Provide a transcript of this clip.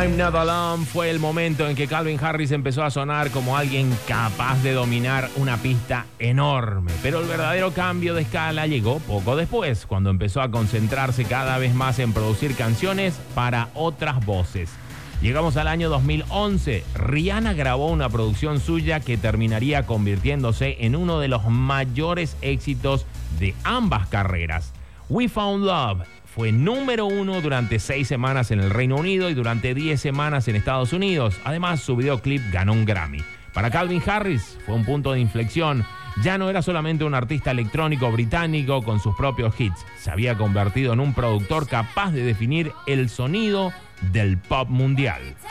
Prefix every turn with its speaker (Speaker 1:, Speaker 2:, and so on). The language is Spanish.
Speaker 1: I'm Not Alone fue el momento en que Calvin Harris empezó a sonar como alguien capaz de dominar una pista enorme. Pero el verdadero cambio de escala llegó poco después, cuando empezó a concentrarse cada vez más en producir canciones para otras voces. Llegamos al año 2011. Rihanna grabó una producción suya que terminaría convirtiéndose en uno de los mayores éxitos de ambas carreras. We Found Love fue número 1 durante 6 semanas en el Reino Unido y durante 10 semanas en Estados Unidos. Además, su videoclip ganó un Grammy. Para Calvin Harris fue un punto de inflexión. Ya no era solamente un artista electrónico británico con sus propios hits. Se había convertido en un productor capaz de definir el sonido del pop mundial.